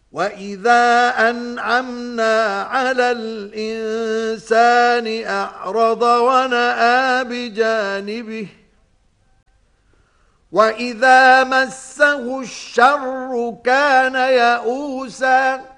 وَإِذَا أَنْعَمْنَا عَلَى الْإِنسَانِ أَعْرَضَ وَنَأَىٰ بِجَانِبِهِ وَإِذَا مَسَّهُ الشَّرُّ كَانَ يَئُوسًا